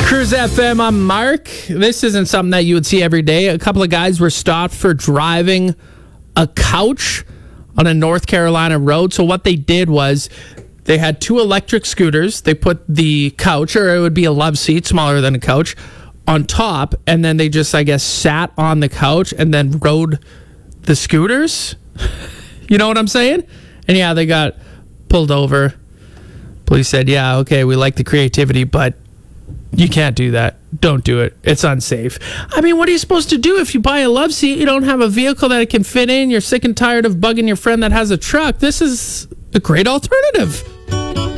Cruise FM, I'm Mark. This isn't something that you would see every day. A couple of guys were stopped for driving a couch on a North Carolina road. So what they did was they had two electric scooters. They put the couch, or it would be a love seat, smaller than a couch, on top. And then they just, I guess, sat on the couch and then rode the scooters. You know what I'm saying? And yeah, they got pulled over. Police said, yeah, okay, we like the creativity, but you can't do that. Don't do it. It's unsafe. I mean, what are you supposed to do if you buy a love seat? You don't have a vehicle that it can fit in. You're sick and tired of bugging your friend that has a truck. This is a great alternative.